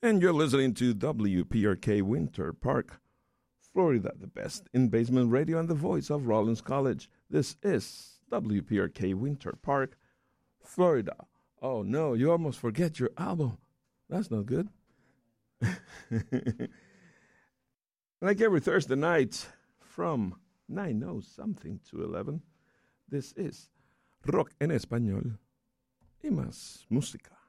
And you're listening to WPRK Winter Park, Florida, the best in basement radio and the voice of Rollins College. This is WPRK Winter Park, Florida. Oh no, you almost forget your album. That's not good. Like every Thursday night from 9:00 to 11, this is Rock en Español y más música.